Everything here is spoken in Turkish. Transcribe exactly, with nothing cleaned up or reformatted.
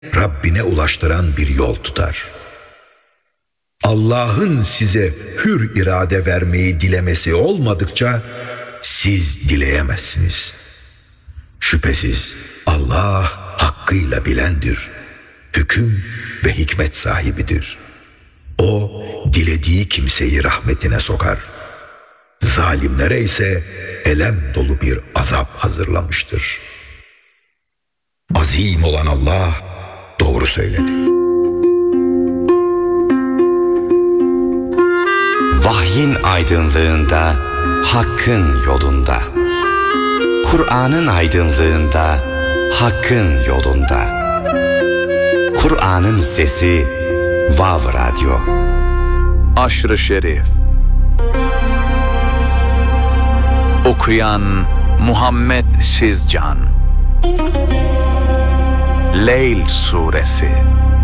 Rabbine ulaştıran bir yol tutar. Allah'ın size hür irade vermeyi dilemesi olmadıkça siz dileyemezsiniz. Şüphesiz Allah hakkıyla bilendir, hüküm ve hikmet sahibidir. O dilediği kimseyi rahmetine sokar. Zalimlere ise elem dolu bir azap hazırlamıştır. Azim olan Allah doğru söyledi. Vahyin aydınlığında, Hakk'ın yolunda. Kur'an'ın aydınlığında, Hakk'ın yolunda. Kur'an'ın sesi Vav Radyo. Aşr-ı Şerif. Okuyan Muhammed Sizcan. Leyl Suresi.